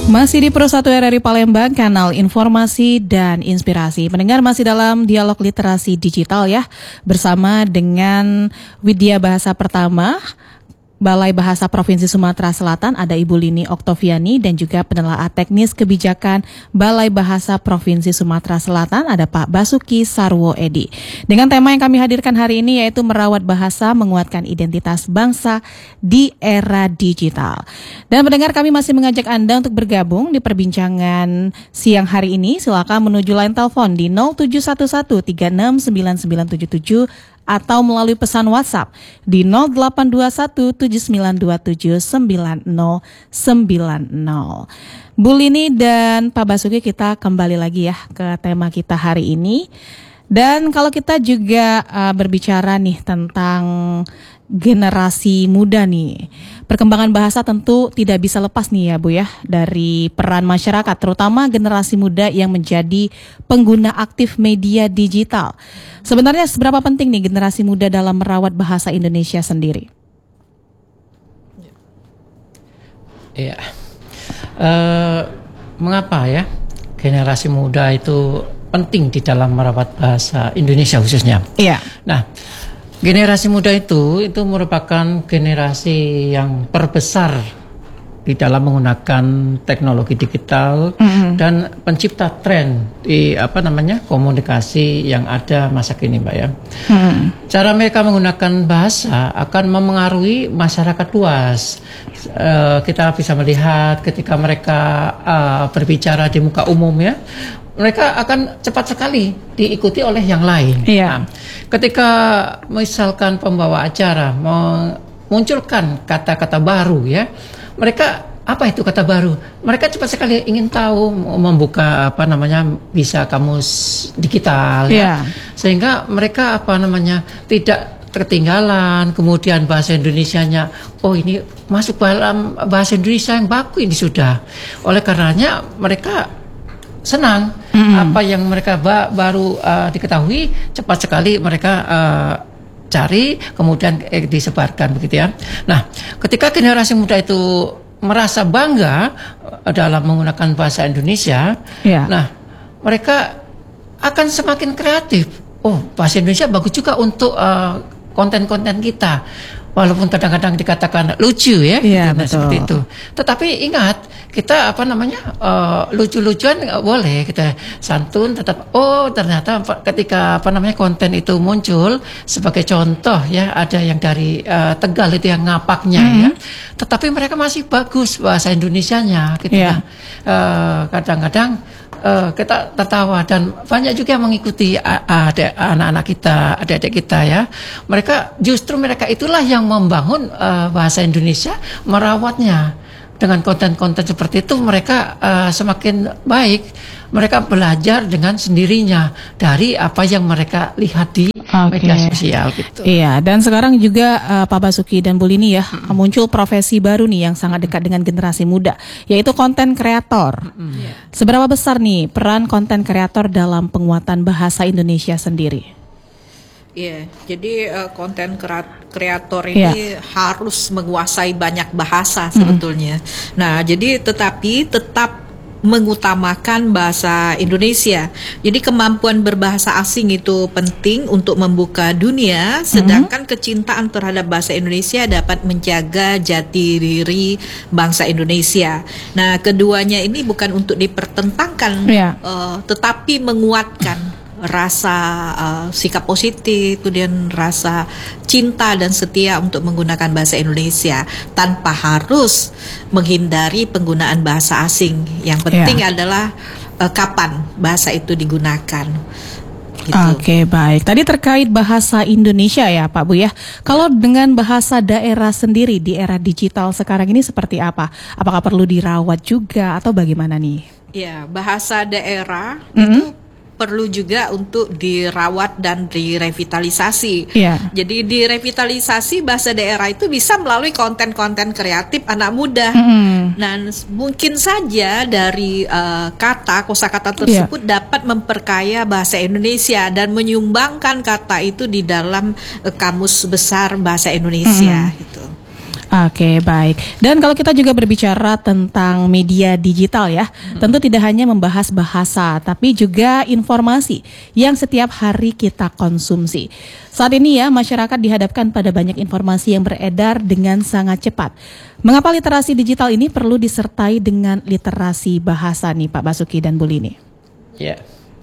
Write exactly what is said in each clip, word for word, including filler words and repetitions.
Masih di Pro satu R R I Palembang, kanal informasi dan inspirasi. Pendengar masih dalam dialog literasi digital ya, bersama dengan Widya Bahasa Pertama, Balai Bahasa Provinsi Sumatera Selatan, ada Ibu Lini Oktoviani, dan juga penelaah teknis kebijakan Balai Bahasa Provinsi Sumatera Selatan, ada Pak Basuki Sarwo Edi. Dengan tema yang kami hadirkan hari ini yaitu merawat bahasa, menguatkan identitas bangsa di era digital. Dan pendengar, kami masih mengajak Anda untuk bergabung di perbincangan siang hari ini. Silakan menuju line telepon di nol tujuh satu satu tiga enam sembilan sembilan tujuh tujuh atau melalui pesan WhatsApp di nol delapan dua satu tujuh sembilan dua tujuh sembilan nol sembilan nol. Bu Lini dan Pak Basuki, kita kembali lagi ya ke tema kita hari ini. Dan kalau kita juga uh, berbicara nih tentang generasi muda nih, perkembangan bahasa tentu tidak bisa lepas nih ya Bu ya dari peran masyarakat, terutama generasi muda yang menjadi pengguna aktif media digital. Sebenarnya seberapa penting nih generasi muda dalam merawat bahasa Indonesia sendiri? Iya, uh, mengapa ya generasi muda itu penting di dalam merawat bahasa Indonesia khususnya? Iya. Nah, generasi muda itu itu merupakan generasi yang terbesar di dalam menggunakan teknologi digital mm-hmm. dan pencipta tren di apa namanya komunikasi yang ada masa kini, Mbak ya. Mm. Cara mereka menggunakan bahasa akan memengaruhi masyarakat luas. Uh, kita bisa melihat ketika mereka uh, berbicara di muka umum ya, mereka akan cepat sekali diikuti oleh yang lain. Iya. Nah, ketika misalkan pembawa acara memunculkan kata-kata baru ya, mereka apa itu kata baru? Mereka cepat sekali ingin tahu, membuka apa namanya bisa kamus digital ya. Sehingga mereka apa namanya tidak ketinggalan, kemudian bahasa Indonesianya, oh ini masuk dalam bahasa Indonesia yang baku ini sudah. Oleh karenanya mereka senang mm-hmm. apa yang mereka ba- baru uh, diketahui cepat sekali mereka uh, cari kemudian eh, disebarkan begitu ya. Nah, ketika generasi muda itu merasa bangga uh, dalam menggunakan bahasa Indonesia, yeah. nah mereka akan semakin kreatif. Oh, bahasa Indonesia bagus juga untuk uh, konten-konten kita. Walaupun kadang-kadang dikatakan lucu ya, iya, nah, seperti itu. Tetapi ingat, kita apa namanya uh, lucu-lucuan nggak boleh, kita santun tetap. Oh ternyata ketika apa namanya konten itu muncul sebagai contoh ya, ada yang dari uh, Tegal itu yang ngapaknya mm-hmm. ya. Tetapi mereka masih bagus bahasa Indonesianya, gitu yeah. ya. Uh, kadang-kadang Uh, kita tertawa dan banyak juga yang mengikuti adik, anak-anak kita, adik-adik kita ya. Mereka justru mereka itulah yang membangun uh, bahasa Indonesia, merawatnya dengan konten-konten seperti itu. Mereka uh, semakin baik. Mereka belajar dengan sendirinya dari apa yang mereka lihat di okay. media sosial gitu. Iya, dan sekarang juga uh, Pak Basuki dan Bu Lini ya, mm-hmm. muncul profesi baru nih yang sangat dekat dengan generasi muda, yaitu konten kreator. Mm-hmm. Yeah. Seberapa besar nih peran konten kreator dalam penguatan bahasa Indonesia sendiri? Iya, yeah, jadi uh, konten kreator ini yeah. harus menguasai banyak bahasa sebetulnya. Mm-hmm. Nah, jadi tetapi tetap mengutamakan bahasa Indonesia. Jadi kemampuan berbahasa asing itu penting untuk membuka dunia, sedangkan mm-hmm. kecintaan terhadap bahasa Indonesia dapat menjaga jati diri bangsa Indonesia. Nah, keduanya ini bukan untuk dipertentangkan, yeah. uh, tetapi menguatkan rasa uh, sikap positif, kemudian rasa cinta dan setia untuk menggunakan bahasa Indonesia tanpa harus menghindari penggunaan bahasa asing. Yang penting yeah. adalah uh, kapan bahasa itu digunakan. Gitu. Oke, baik. Tadi terkait bahasa Indonesia ya Pak Bu ya. Kalau dengan bahasa daerah sendiri di era digital sekarang ini seperti apa? Apakah perlu dirawat juga atau bagaimana nih? Ya, bahasa daerah mm-hmm. itu perlu juga untuk dirawat dan direvitalisasi. Yeah. Jadi direvitalisasi bahasa daerah itu bisa melalui konten-konten kreatif anak muda. Mm. Dan mungkin saja dari uh, kata, kosakata tersebut yeah. dapat memperkaya bahasa Indonesia dan menyumbangkan kata itu di dalam uh, kamus besar bahasa Indonesia. Mm. Gitu. Oke, baik. Dan kalau kita juga berbicara tentang media digital ya, hmm. tentu tidak hanya membahas bahasa, tapi juga informasi yang setiap hari kita konsumsi. Saat ini ya, masyarakat dihadapkan pada banyak informasi yang beredar dengan sangat cepat. Mengapa literasi digital ini perlu disertai dengan literasi bahasa nih, Pak Basuki dan Bu Lini? Ya.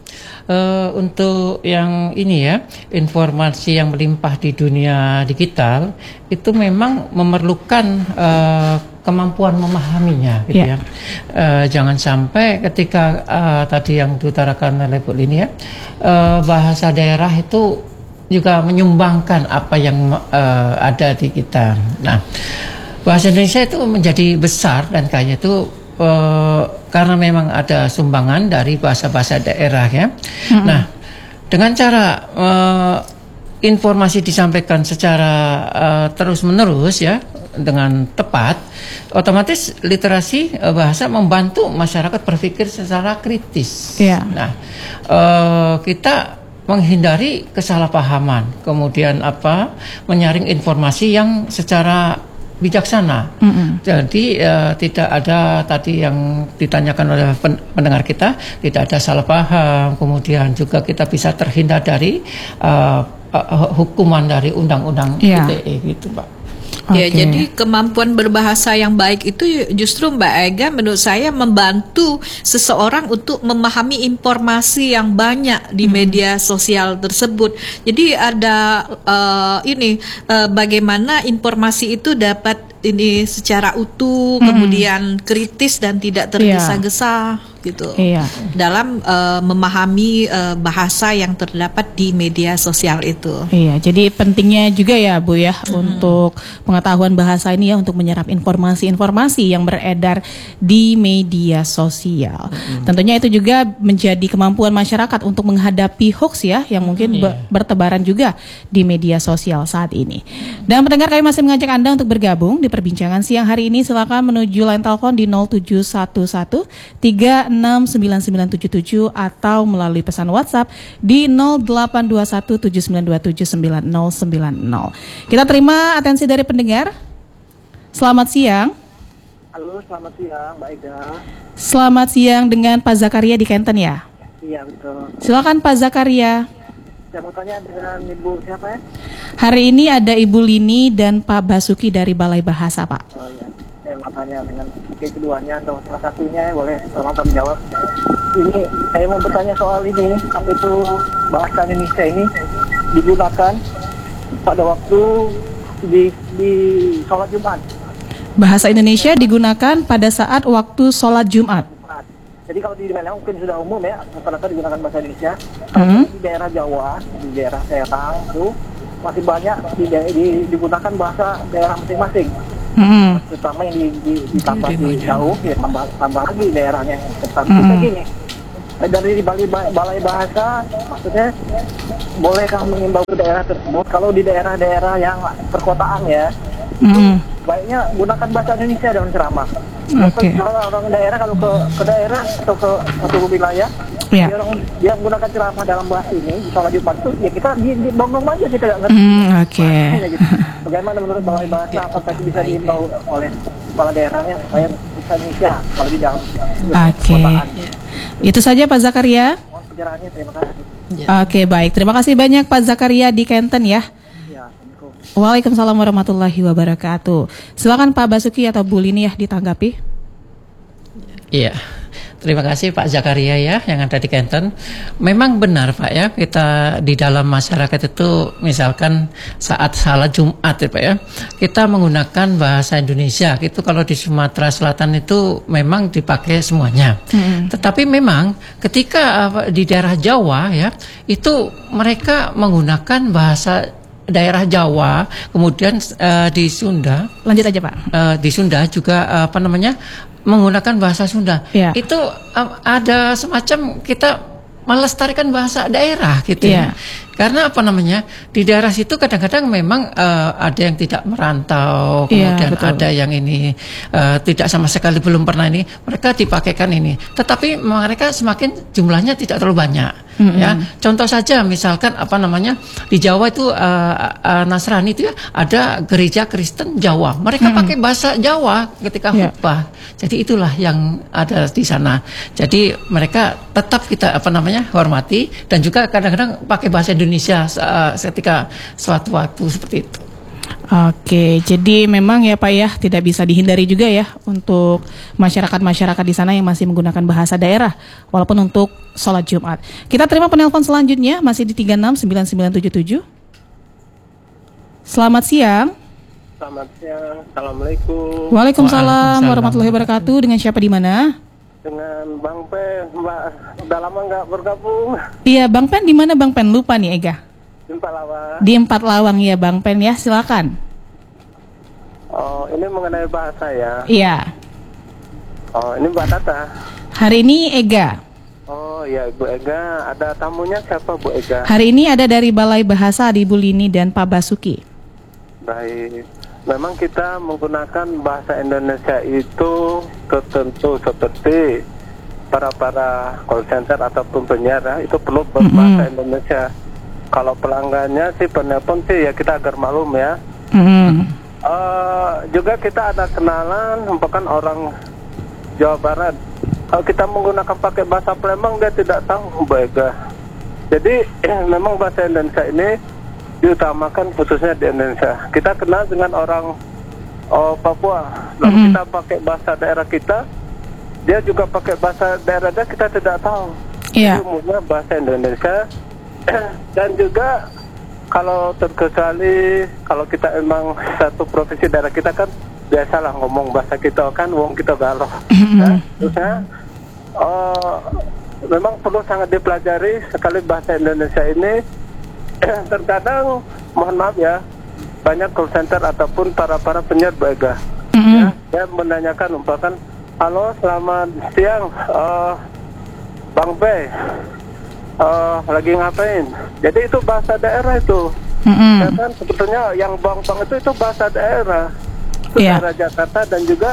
Uh, untuk yang ini ya, informasi yang melimpah di dunia digital itu memang memerlukan uh, kemampuan memahaminya, gitu yeah. ya. Uh, jangan sampai ketika uh, tadi yang diutarakan oleh Bu Lini ya, uh, bahasa daerah itu juga menyumbangkan apa yang uh, ada di kita. Nah, bahasa Indonesia itu menjadi besar dan kayaknya itu Uh, karena memang ada sumbangan dari bahasa-bahasa daerah ya. Mm-hmm. Nah, dengan cara uh, informasi disampaikan secara uh, terus-menerus ya, dengan tepat, otomatis literasi uh, bahasa membantu masyarakat berpikir secara kritis. Yeah. Nah, uh, kita menghindari kesalahpahaman, kemudian apa, menyaring informasi yang secara bijaksana. Mm-hmm. Jadi uh, tidak ada tadi yang ditanyakan oleh pendengar kita, tidak ada salah paham, kemudian juga kita bisa terhindar dari uh, uh, hukuman dari undang-undang yeah. I T E gitu, Pak. Ya, okay. jadi kemampuan berbahasa yang baik itu justru Mbak Ega menurut saya membantu seseorang untuk memahami informasi yang banyak di hmm. media sosial tersebut. Jadi ada uh, ini uh, bagaimana informasi itu dapat ini secara utuh, hmm. kemudian kritis dan tidak tergesa-gesa yeah. gitu. Yeah. Dalam uh, memahami uh, bahasa yang terdapat di media sosial itu. Iya, jadi pentingnya juga ya Bu ya hmm. untuk pengetahuan bahasa ini ya, untuk menyerap informasi-informasi yang beredar di media sosial. Hmm. Tentunya itu juga menjadi kemampuan masyarakat untuk menghadapi hoax ya, yang mungkin yeah. bertebaran juga di media sosial saat ini. Dan pendengar, kami masih mengajak Anda untuk bergabung di perbincangan siang hari ini. Silakan menuju line telepon di nol tujuh satu satu tiga enam sembilan sembilan tujuh tujuh atau melalui pesan WhatsApp di nol delapan dua satu tujuh sembilan dua tujuh sembilan nol sembilan nol. Kita terima atensi dari pendengar. Selamat siang. Halo, selamat siang, Mbak Ega. Selamat siang dengan Pak Zakaria di Kenten ya? Iya, betul. Silakan Pak Zakaria. Saya mau tanya dengan Ibu siapa ya? Hari ini ada Ibu Lini dan Pak Basuki dari Balai Bahasa, Pak. Oh iya, saya mau tanya dengan keduanya atau salah satunya, boleh tolong kami jawab. Ini saya mau bertanya soal ini, apa itu bahasa Indonesia ini digunakan pada waktu di di sholat Jumat. Bahasa Indonesia digunakan pada saat waktu sholat Jumat. Jadi kalau di daerah mungkin sudah umum ya, rata-rata digunakan bahasa Indonesia. Hmm. Di daerah Jawa, di daerah Serang itu masih banyak di, di, digunakan bahasa daerah masing-masing. Hmm. Terutama yang di, di, ditambah di jauh, ya tambah, tambah lagi daerahnya. Tetapi hmm. begini, dari balai, balai bahasa, maksudnya bolehkah mengimbau ke daerah tersebut kalau di daerah-daerah yang perkotaan ya, hmm. baiknya gunakan bahasa Indonesia dalam ceramah. Okay. Kalau orang daerah kalau ke, ke daerah atau ke satu wilayah, yeah. dia, orang, dia menggunakan ceramah dalam bahasa ini di sholat Jumat itu, ya kita di, di bongong aja, kita nggak ngerti. Mm, Oke. Okay. Gitu. Bagaimana menurut Balai Bahasa, apakah itu bisa diimbau oleh kepala daerahnya supaya bisa Indonesia kalau di dalam Oke. Okay. Itu saja Pak Zakaria. Mohon pencerahannya, terima kasih. Oke, okay, baik. Terima kasih banyak Pak Zakaria di Kenten ya. Waalaikumsalam warahmatullahi wabarakatuh. Silakan Pak Basuki atau Bu Lini ya ditanggapi. Iya, terima kasih Pak Zakaria ya yang ada di Kenten. Memang benar Pak ya, kita di dalam masyarakat itu misalkan saat salat Jumat ya Pak ya, kita menggunakan bahasa Indonesia. Itu kalau di Sumatera Selatan itu memang dipakai semuanya. Hmm. Tetapi memang ketika di daerah Jawa ya, itu mereka menggunakan bahasa daerah Jawa, kemudian uh, di Sunda. Lanjut aja Pak. Uh, di Sunda juga uh, apa namanya menggunakan bahasa Sunda. Yeah. Itu uh, ada semacam kita melestarikan bahasa daerah gitu. Yeah. Ya. Karena apa namanya, di daerah situ kadang-kadang memang uh, ada yang tidak merantau, kemudian Iya, ada yang ini uh, tidak sama sekali belum pernah ini, mereka dipakaikan ini. Tetapi mereka semakin jumlahnya tidak terlalu banyak. Mm-hmm. Ya, contoh saja misalkan apa namanya di Jawa itu uh, uh, Nasrani itu ya ada gereja Kristen Jawa, mereka mm-hmm. pakai bahasa Jawa ketika yeah. khutbah. Jadi itulah yang ada di sana. Jadi mereka tetap kita apa namanya hormati dan juga kadang-kadang pakai bahasa Indonesia uh, ketika suatu waktu seperti itu. Oke, jadi memang ya Pak ya tidak bisa dihindari juga ya untuk masyarakat-masyarakat di sana yang masih menggunakan bahasa daerah walaupun untuk sholat Jumat. Kita terima penelpon selanjutnya masih di tiga enam sembilan sembilan tujuh tujuh. Selamat siang. Selamat siang. Assalamualaikum. Waalaikumsalam warahmatullahi wabarakatuh. Dengan siapa di mana? Dengan Bang Pen, Mbak. Udah lama nggak bergabung. Iya, Bang Pen di mana Bang Pen? Lupa nih Ega. Di Empat Lawang. Di Empat Lawang ya Bang Pen ya, silakan. Oh, ini mengenai bahasa ya? Iya. Oh, ini Mbak Tata. Hari ini Ega. Oh iya, Ibu Ega. Ada tamunya siapa Bu Ega? Hari ini ada dari Balai Bahasa Ibu Lini dan Pak Basuki. Baik. Memang kita menggunakan bahasa Indonesia itu tertentu seperti para-para call center ataupun penyiar ya, itu perlu berbahasa mm-hmm. Indonesia. Kalau pelanggannya sih penelpon sih ya kita agar maklum ya. Mm-hmm. Uh, juga kita ada kenalan, bukan orang Jawa Barat. Kalau kita menggunakan pakai bahasa Palembang dia tidak tahu Mbak. Jadi eh, memang bahasa Indonesia ini diutamakan khususnya di Indonesia. Kita kenal dengan orang oh, Papua, lalu mm-hmm. kita pakai bahasa daerah kita, dia juga pakai bahasa daerah dia, kita tidak tahu. Yeah. Jadi umumnya bahasa Indonesia. Dan juga kalau terkecuali kalau kita emang satu provinsi daerah kita kan biasalah ngomong bahasa kita kan wong kita galau. Mm-hmm. Ya, terusnya oh, memang perlu sangat dipelajari sekali bahasa Indonesia ini. Terkadang mohon maaf ya banyak call center ataupun para para penyiar Baga mm-hmm. ya, ya menanyakan umpamakan halo selamat siang uh, Bang Bay uh, lagi ngapain, jadi itu bahasa daerah itu mm-hmm. ya kan sebetulnya yang bang-bang itu itu bahasa daerah itu yeah. daerah Jakarta, dan juga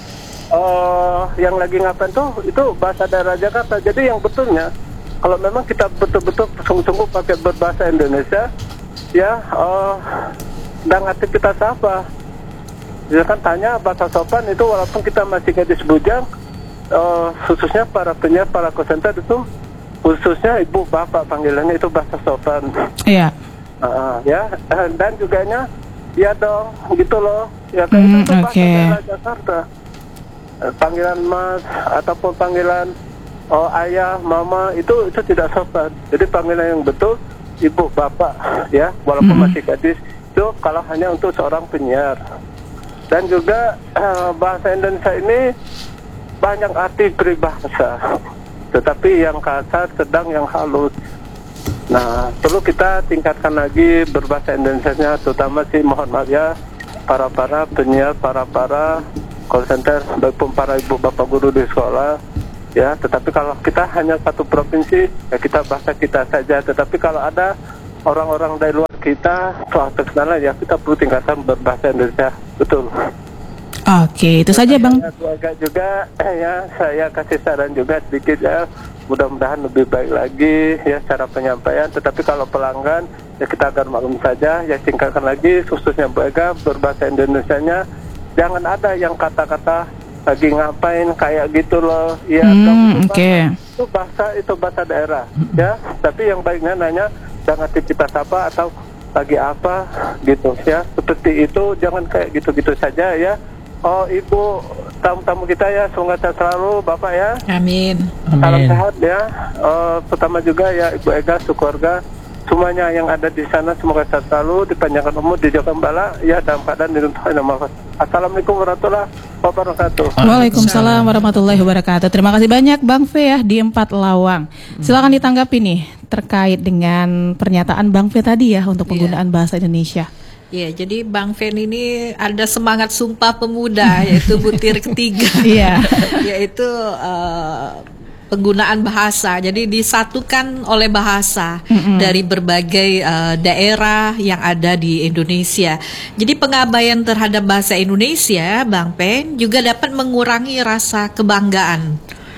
uh, yang lagi ngapain tuh itu bahasa daerah Jakarta. Jadi yang betulnya kalau memang kita betul-betul sungguh-sungguh pakai berbahasa Indonesia, ya, uh, dan aktivitas apa? Misalkan tanya bahasa sopan itu walaupun kita masih gadis bujang, uh, khususnya para penyiar, para call-center itu, khususnya ibu bapak panggilannya itu bahasa sopan. Iya. Uh, ya, dan juga nya, ya dong, gitu loh. Ya kayak mm, itu bahasa okay. daerah Jakarta. Uh, panggilan mas ataupun panggilan oh ayah, mama itu itu tidak sopan. Jadi panggilan yang betul ibu, bapak, ya, walaupun mm-hmm. masih gadis itu kalau hanya untuk seorang penyiar. Dan juga uh, bahasa Indonesia ini banyak arti peribahasa, tetapi yang kasar, sedang, yang halus. Nah, perlu kita tingkatkan lagi berbahasa Indonesianya, terutama sih mohon maaf ya para para penyiar, para para call center, maupun para ibu bapak guru di sekolah. Ya, tetapi kalau kita hanya satu provinsi, ya kita bahasa kita saja. Tetapi kalau ada orang-orang dari luar kita, soal kekenalan ya kita perlu tingkatkan berbahasa Indonesia. Betul. Oke, itu saja Bang. Agak juga ya, saya kasih saran juga sedikit ya. Mudah-mudahan lebih baik lagi ya cara penyampaian. Tetapi kalau pelanggan, ya kita agar maklum saja, ya tingkatkan lagi khususnya Bu Ega berbahasa Indonesianya. Jangan ada yang kata-kata lagi ngapain kayak gitu loh ya, hmm, oke okay. itu bahasa itu bahasa daerah ya, tapi yang baiknya nanya dan aktivitas apa atau lagi apa gitu ya, seperti itu, jangan kayak gitu-gitu saja ya. Oh ibu, tamu-tamu kita ya semoga sehat selalu bapak ya, amin, salam sehat ya. Uh, pertama juga ya Ibu Ega, sekeluarga semuanya yang ada di sana semoga sehat selalu, dipanjangkan umur, dijauhkan bala ya, dalam keadaan diruntuhkan nama. Assalamualaikum warahmatullahi wabarakatuh. Waalaikumsalam warahmatullahi wabarakatuh. Terima kasih banyak Bang V ya di Empat Lawang. Silakan ditanggapi nih terkait dengan pernyataan Bang V tadi ya untuk penggunaan yeah. bahasa Indonesia. Iya, jadi Bang Fen ini ada semangat Sumpah Pemuda yaitu butir ketiga, yeah. yaitu uh, penggunaan bahasa. Jadi disatukan oleh bahasa mm-hmm. dari berbagai uh, daerah yang ada di Indonesia. Jadi pengabaian terhadap bahasa Indonesia, Bang Pen, juga dapat mengurangi rasa kebanggaan,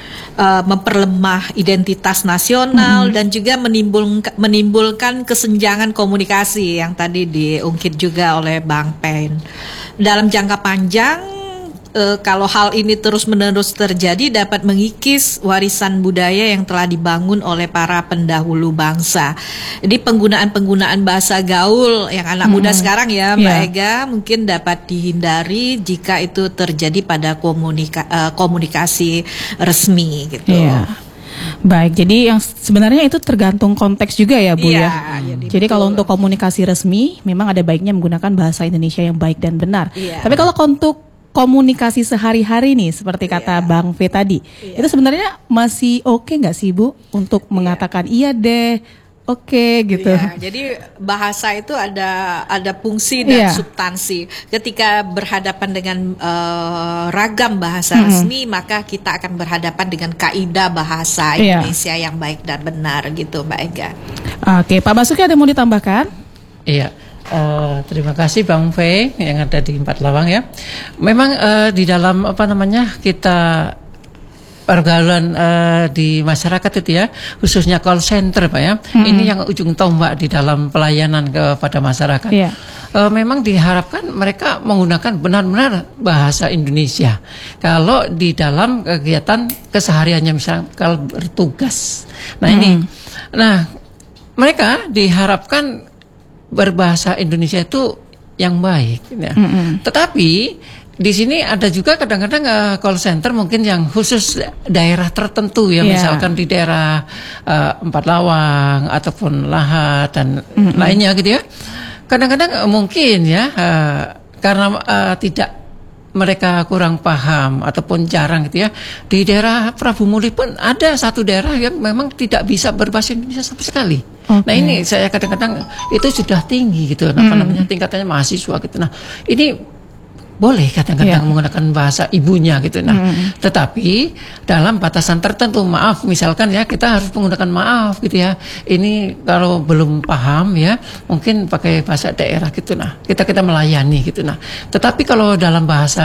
uh, memperlemah identitas nasional mm-hmm. dan juga menimbulkan, menimbulkan kesenjangan komunikasi yang tadi diungkit juga oleh Bang Pen. Dalam jangka panjang, E, kalau hal ini terus-menerus terjadi dapat mengikis warisan budaya yang telah dibangun oleh para pendahulu bangsa. Jadi penggunaan-penggunaan bahasa gaul yang anak hmm. muda sekarang ya Mbak yeah. Ega mungkin dapat dihindari jika itu terjadi pada komunika- uh, komunikasi resmi gitu. Yeah. Baik, jadi yang sebenarnya itu tergantung konteks juga ya Bu iya, ya. Hmm. Jadi betul. Kalau untuk komunikasi resmi memang ada baiknya menggunakan bahasa Indonesia yang baik dan benar. Iya. Tapi kalau untuk komunikasi sehari-hari nih seperti kata yeah. Bang V tadi, yeah. itu sebenarnya masih oke okay nggak sih Bu untuk yeah. mengatakan iya deh, oke okay, gitu. Yeah, jadi bahasa itu ada ada fungsi dan yeah. substansi. Ketika berhadapan dengan uh, ragam bahasa mm-hmm. resmi, maka kita akan berhadapan dengan kaidah bahasa yeah. Indonesia yang baik dan benar gitu, Mbak Ega. Oke, okay, Pak Basuki ada yang mau ditambahkan? Iya. Uh, terima kasih Bang V yang ada di Empat Lawang ya. Memang uh, di dalam apa namanya kita pergaulan uh, di masyarakat itu ya, khususnya call center Pak ya. Hmm. Ini yang ujung tombak di dalam pelayanan kepada masyarakat. Yeah. Uh, memang diharapkan mereka menggunakan benar-benar bahasa Indonesia. Kalau di dalam kegiatan kesehariannya misalnya kalau bertugas. Nah hmm. ini, nah mereka diharapkan berbahasa Indonesia itu yang baik, ya. Mm-hmm. Tetapi di sini ada juga kadang-kadang uh, call center mungkin yang khusus daerah tertentu ya, yeah. misalkan di daerah uh, Empat Lawang ataupun Lahat dan mm-hmm. lainnya gitu ya. Kadang-kadang uh, mungkin ya uh, karena uh, tidak mereka kurang paham ataupun jarang gitu ya. Di daerah Prabu Muli pun ada satu daerah yang memang tidak bisa berbahasa Indonesia sama sekali. Okay. Nah ini saya kadang-kadang itu sudah tinggi gitu, apa hmm. namanya tingkatannya mahasiswa gitu. Nah ini boleh kadang-kadang yeah. menggunakan bahasa ibunya gitu. Nah, mm. tetapi dalam batasan tertentu, maaf misalkan ya kita harus menggunakan maaf gitu ya. Ini kalau belum paham ya, mungkin pakai bahasa daerah gitu. Nah, kita kita melayani gitu. Nah, tetapi kalau dalam bahasa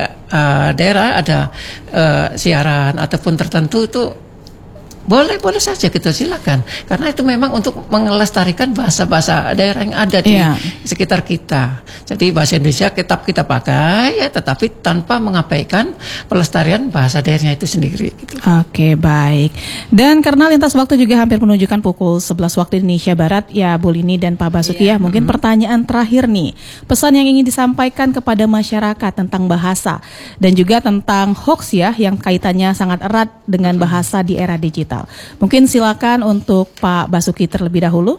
uh, daerah ada uh, siaran ataupun tertentu itu boleh boleh saja gitu, silakan, karena itu memang untuk melestarikan bahasa-bahasa daerah yang ada di yeah. sekitar kita. Jadi bahasa Indonesia tetap kita pakai ya, tetapi tanpa mengabaikan pelestarian bahasa daerahnya itu sendiri gitu. Oke, baik. Dan karena lintas waktu juga hampir menunjukkan pukul sebelas waktu Indonesia Barat ya Bu Lini dan Pak Basuki yeah. ya, mungkin mm-hmm. pertanyaan terakhir nih, pesan yang ingin disampaikan kepada masyarakat tentang bahasa dan juga tentang hoax ya yang kaitannya sangat erat dengan bahasa di era digital. Mungkin silakan untuk Pak Basuki terlebih dahulu.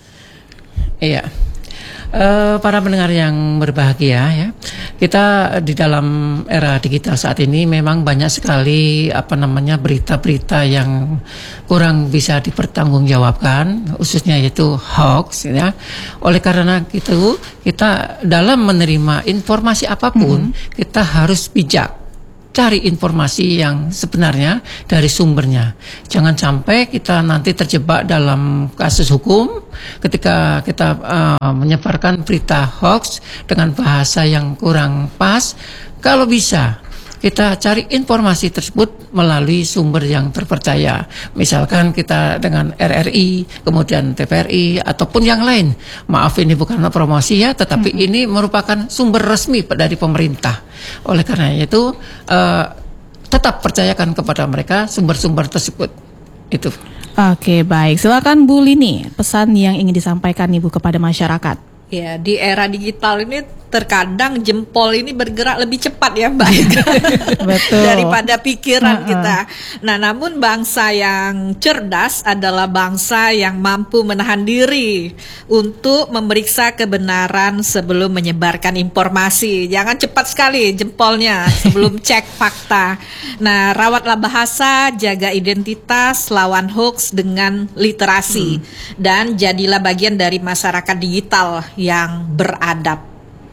Iya, uh, para pendengar yang berbahagia ya, kita di dalam era digital saat ini memang banyak sekali apa namanya berita-berita yang kurang bisa dipertanggungjawabkan, khususnya yaitu hoax ya. Oleh karena itu kita dalam menerima informasi apapun mm-hmm. kita harus bijak. Cari informasi yang sebenarnya dari sumbernya. Jangan sampai kita nanti terjebak dalam kasus hukum ketika kita uh, menyebarkan berita hoax dengan bahasa yang kurang pas. Kalau bisa kita cari informasi tersebut melalui sumber yang terpercaya. Misalkan kita dengan R R I, kemudian T V R I, ataupun yang lain. Maaf ini bukan promosi ya, tetapi mm-hmm. ini merupakan sumber resmi dari pemerintah. Oleh karena itu, uh, tetap percayakan kepada mereka sumber-sumber tersebut. Itu. Oke, baik. Silakan Bu Lini, pesan yang ingin disampaikan Ibu kepada masyarakat. Ya, di era digital ini terkadang jempol ini bergerak lebih cepat ya Mbak Betul. daripada pikiran uh-uh. kita. Nah, namun bangsa yang cerdas adalah bangsa yang mampu menahan diri untuk memeriksa kebenaran sebelum menyebarkan informasi. Jangan cepat sekali jempolnya sebelum cek fakta. Nah, rawatlah bahasa, jaga identitas, lawan hoax dengan literasi, hmm. dan jadilah bagian dari masyarakat digital yang beradab.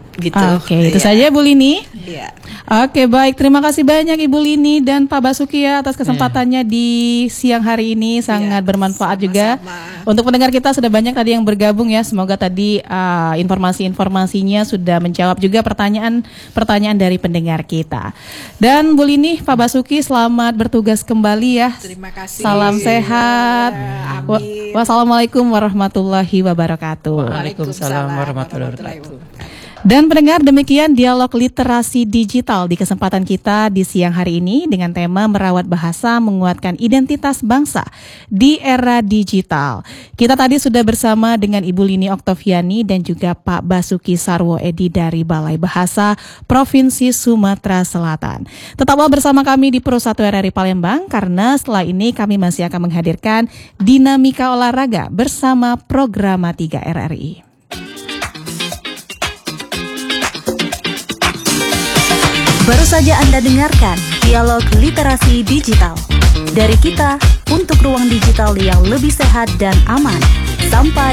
gitu. Oke, Iya. itu saja Bu Lini. Iya. Oke, baik. Terima kasih banyak Ibu Lini dan Pak Basuki ya atas kesempatannya di siang hari ini. Sangat Iya, bermanfaat sama-sama. juga. Untuk pendengar kita sudah banyak tadi yang bergabung ya. Semoga tadi uh, informasi-informasinya sudah menjawab juga pertanyaan-pertanyaan dari pendengar kita. Dan Bu Lini, Pak Basuki, selamat bertugas kembali ya. Terima kasih. Salam sehat. Ya, Wa- amin. Wassalamualaikum warahmatullahi wabarakatuh. Waalaikumsalam warahmatullahi wabarakatuh. Dan pendengar, demikian dialog literasi digital di kesempatan kita di siang hari ini dengan tema merawat bahasa menguatkan identitas bangsa di era digital. Kita tadi sudah bersama dengan Ibu Lini Oktaviani dan juga Pak Basuki Sarwo Edi dari Balai Bahasa Provinsi Sumatera Selatan. Tetaplah bersama kami di Pro satu R R I Palembang karena setelah ini kami masih akan menghadirkan dinamika olahraga bersama Programatika R R I. Baru saja Anda dengarkan dialog literasi digital dari kita untuk ruang digital yang lebih sehat dan aman. Sampai